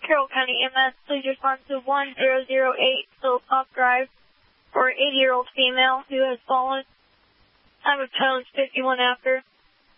Carroll County EMS, please respond to 1008 Phillips Drive for an 80-year-old female who has fallen. Time of tones 51 after.